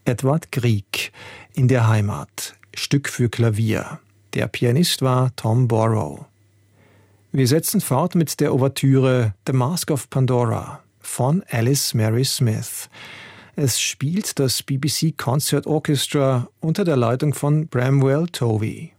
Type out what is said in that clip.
Edward Grieg, In der Heimat, Stück für Klavier. Der Pianist war Tom Borrow. Wir setzen fort mit der Ouvertüre The Mask of Pandora von Alice Mary Smith. Es spielt das BBC Concert Orchestra unter der Leitung von Bramwell Tovey.